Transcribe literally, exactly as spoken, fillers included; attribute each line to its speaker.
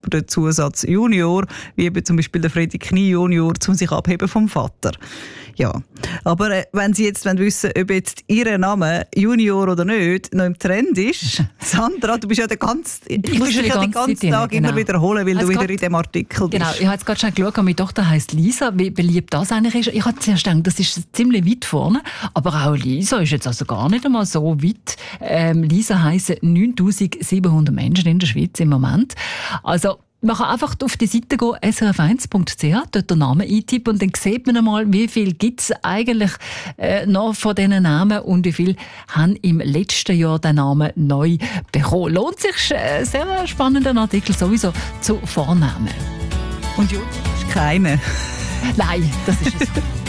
Speaker 1: den Zusatz Junior, wie eben zum Beispiel der Freddy Knie Junior, um sich abheben vom Vater. Ja, aber äh, wenn Sie jetzt wissen, ob jetzt Ihr Name Junior oder nicht noch im Trend ist, Sandra, du bist ja den ganzen, ich muss dich ja den ganzen Tag immer
Speaker 2: genau.
Speaker 1: wiederholen, weil
Speaker 2: also
Speaker 1: du wieder
Speaker 2: grad,
Speaker 1: in dem Artikel bist.
Speaker 2: Genau, ich habe jetzt gerade schon geschaut, meine Tochter heisst Lisa, wie beliebt das eigentlich ist. Ich habe zuerst gedacht, das ist ziemlich weit vorne, aber auch Lisa ist jetzt also gar nicht einmal so weit. Ähm, Lisa heissen neuntausendsiebenhundert Menschen in der Schweiz im Moment. Also man kann einfach auf die Seite gehen, s r f eins punkt c h, dort den Namen eintippen und dann sieht man einmal, wie viel gibt es eigentlich äh, noch von diesen Namen und wie viele haben im letzten Jahr den Namen neu bekommen. Lohnt sich, äh, sehr spannender Artikel sowieso zu Vornamen.
Speaker 1: Und Jutta ist keine.
Speaker 2: Nein, das ist es.